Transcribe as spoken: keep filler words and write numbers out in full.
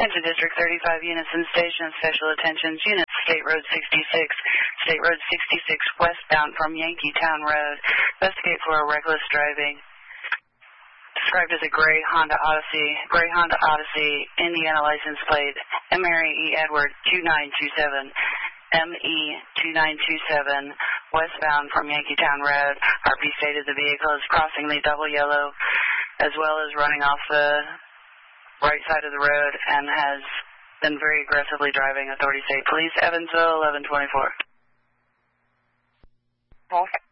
Attention District thirty-five units and stations, special attentions, units, State Road sixty-six, State Road sixty-six westbound from Yankeetown Road. Investigate for reckless driving. Described as a gray Honda Odyssey, gray Honda Odyssey, Indiana license plate, M. Mary E. Edward two nine two seven, M E two nine two seven, westbound from Yankeetown Road. R P stated the vehicle is crossing the double yellow as well as running off the right side of the road and has been very aggressively driving. Authority State Police, Evansville, eleven twenty-four. Okay.